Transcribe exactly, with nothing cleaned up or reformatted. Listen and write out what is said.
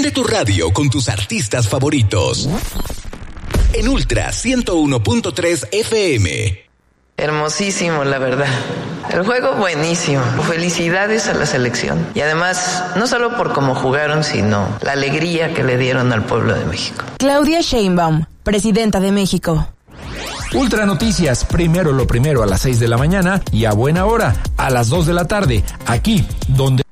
Prende tu radio con tus artistas favoritos. En Ultra ciento uno punto tres F M. Hermosísimo, la verdad. El juego buenísimo. Felicidades a la selección. Y además, no solo por cómo jugaron, sino la alegría que le dieron al pueblo de México. Claudia Sheinbaum, presidenta de México. Ultra Noticias, primero lo primero a las seis de la mañana y a buena hora, a las dos de la tarde, aquí donde...